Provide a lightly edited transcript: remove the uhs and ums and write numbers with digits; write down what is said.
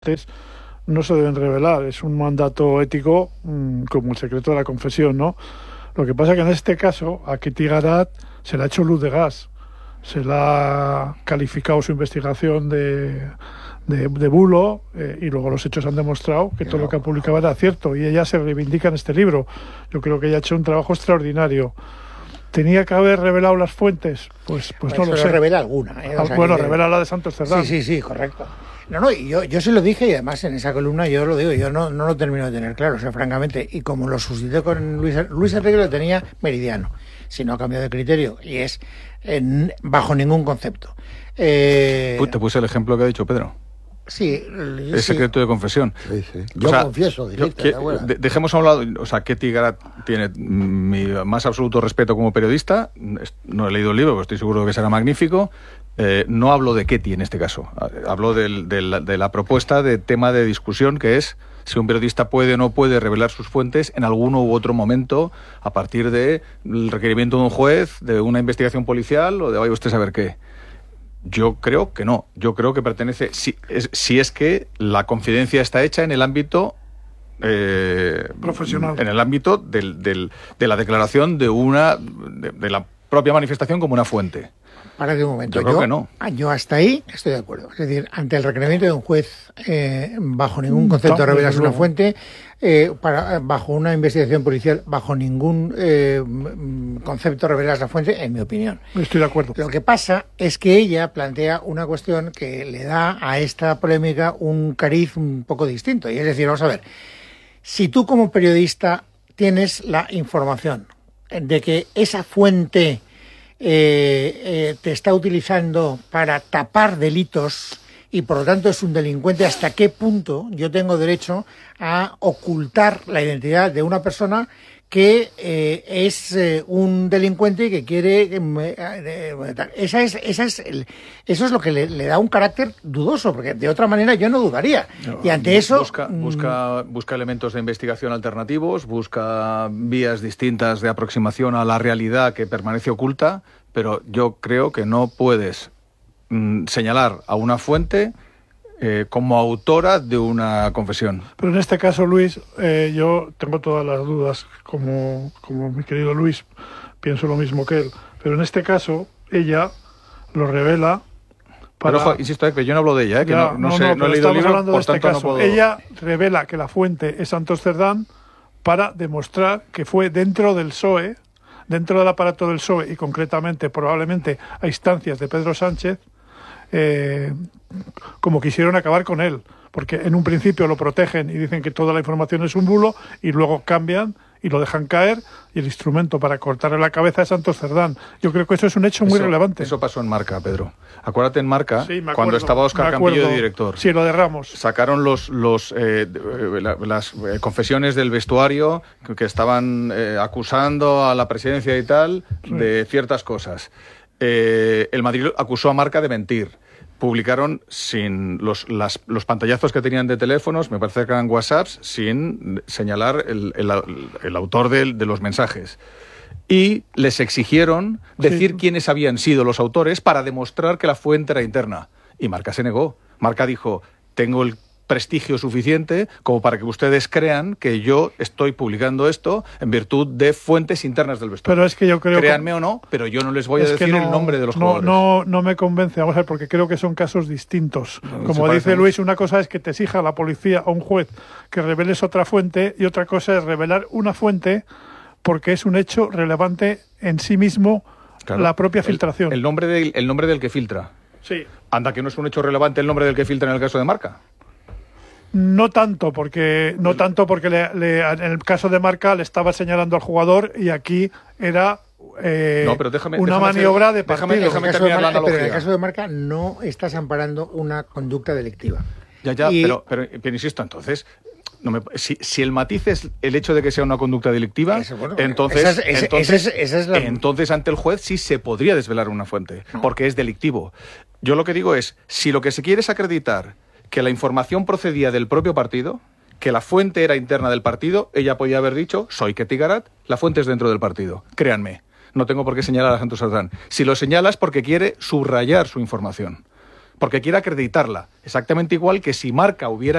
no se deben revelar. Es un mandato ético como el secreto de la confesión, ¿no? Lo que pasa es que en este caso a Ketty Garat se le ha hecho luz de gas, se le ha calificado su investigación de bulo, y luego los hechos han demostrado que todo lo que ha publicado era cierto, y ella se reivindica en este libro. Yo creo que ella ha hecho un trabajo extraordinario. ¿Tenía que haber revelado las fuentes? Pues no lo sé. Revela alguna. O sea, bueno, revela la de Santos Cerdán. Sí, correcto. No, y yo se lo dije, y además en esa columna yo lo digo, yo no lo termino de tener claro, o sea, francamente, y como lo suscité con Luis Enrique, lo tenía meridiano, si no ha cambiado de criterio, y es bajo ningún concepto. Te puse el ejemplo que ha dicho Pedro. Sí. Es secreto de confesión. Sí. Yo confieso, dejemos a un lado, o sea, Ketty Garat tiene mi más absoluto respeto como periodista. No he leído el libro, pero estoy seguro de que será magnífico. No hablo de Ketty en este caso. Hablo de la propuesta de tema de discusión, que es si un periodista puede o no puede revelar sus fuentes en alguno u otro momento a partir del requerimiento de un juez, de una investigación policial o de vaya usted a saber qué. Yo creo que no. Yo creo que pertenece, si es que la confidencia está hecha en el ámbito profesional, en el ámbito de la declaración de la propia manifestación como una fuente. Para un momento. Yo creo que no. Yo hasta ahí estoy de acuerdo. Es decir, ante el requerimiento de un juez, bajo ningún concepto revelas una fuente, bajo una investigación policial, bajo ningún concepto revelas la fuente, en mi opinión. Estoy de acuerdo. Lo que pasa es que ella plantea una cuestión que le da a esta polémica un cariz un poco distinto. Y es decir, vamos a ver, si tú como periodista tienes la información de que esa fuente te está utilizando para tapar delitos y por lo tanto es un delincuente, ¿hasta qué punto yo tengo derecho a ocultar la identidad de una persona que es un delincuente y que quiere... Eso es lo que le da un carácter dudoso, porque de otra manera yo no dudaría. Y ante eso... Busca elementos de investigación alternativos, busca vías distintas de aproximación a la realidad que permanece oculta, pero yo creo que no puedes señalar a una fuente como autora de una confesión. Pero en este caso, Luis, yo tengo todas las dudas, como mi querido Luis, pienso lo mismo que él. Pero en este caso, ella lo revela para... Pero, ojo, insisto, que yo no hablo de ella, que ya, no he leído el libro, por tanto no puedo... Ella revela que la fuente es Santos Cerdán para demostrar que fue dentro del PSOE, dentro del aparato del PSOE, y concretamente, probablemente, a instancias de Pedro Sánchez, como quisieron acabar con él, porque en un principio lo protegen y dicen que toda la información es un bulo, y luego cambian y lo dejan caer, y el instrumento para cortarle la cabeza es Santos Cerdán. Yo creo que eso es un hecho muy relevante. Eso pasó en Marca, Pedro. Acuérdate en Marca, sí, cuando estaba Óscar Campillo de director. Sí, lo de Ramos. Sacaron las confesiones del vestuario que estaban acusando a la presidencia y tal, sí, de ciertas cosas. El Madrid acusó a Marca de mentir. Publicaron sin los pantallazos que tenían de teléfonos, me parece que eran WhatsApps, sin señalar el autor de los mensajes. Y les exigieron decir quiénes habían sido los autores para demostrar que la fuente era interna. Y Marca se negó. Marca dijo, tengo el prestigio suficiente como para que ustedes crean que yo estoy publicando esto en virtud de fuentes internas del vestuario. Pero es que yo creo... Créanme o no, pero yo no les voy a decir el nombre de los jugadores. No me convence, vamos a ver, porque creo que son casos distintos. Como dice Luis, una cosa es que te exija la policía o un juez que reveles otra fuente, y otra cosa es revelar una fuente porque es un hecho relevante en sí mismo, claro, la propia filtración. El nombre del que filtra. Sí. Anda, que no es un hecho relevante el nombre del que filtra en el caso de Marca. No tanto porque en el caso de Marca le estaba señalando al jugador, y aquí era una maniobra de partido. Déjame terminar la analogía. Pero en el caso de Marca no estás amparando una conducta delictiva. Pero insisto, entonces... Si el matiz es el hecho de que sea una conducta delictiva, entonces ante el juez sí se podría desvelar una fuente, porque es delictivo. Yo lo que digo es, si lo que se quiere es acreditar que la información procedía del propio partido, que la fuente era interna del partido, ella podía haber dicho, soy Ketty Garat, la fuente es dentro del partido. Créanme, no tengo por qué señalar a Santos Cerdán. Si lo señalas porque quiere subrayar su información. porque quiere acreditarla. Exactamente igual que si Marca hubiera